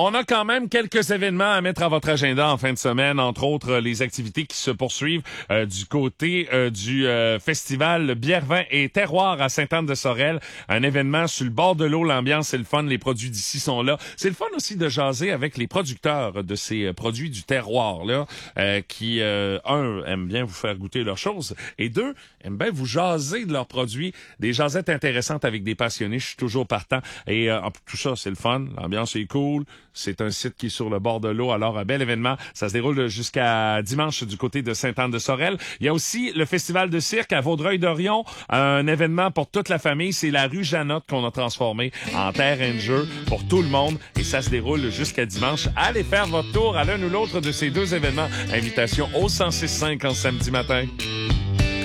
On a quand même quelques événements à mettre à votre agenda en fin de semaine, entre autres les activités qui se poursuivent du côté du festival Bière, Vin et Terroir à Sainte-Anne-de-Sorel. Un événement sur le bord de l'eau, l'ambiance c'est le fun, les produits d'ici sont là. C'est le fun aussi de jaser avec les producteurs de ces produits du terroir là, qui un aiment bien vous faire goûter leurs choses et deux aiment bien vous jaser de leurs produits, des jasettes intéressantes avec des passionnés. Je suis toujours partant et tout ça c'est le fun, l'ambiance est cool. C'est un site qui est sur le bord de l'eau, alors un bel événement. Ça se déroule jusqu'à dimanche du côté de Sainte-Anne-de-Sorel. Il y a aussi le festival de cirque à Vaudreuil-Dorion, un événement pour toute la famille. C'est la rue Janotte qu'on a transformée en terrain de jeu pour tout le monde et ça se déroule jusqu'à dimanche. Allez faire votre tour à l'un ou l'autre de ces deux événements. Invitation au 106.5 en samedi matin.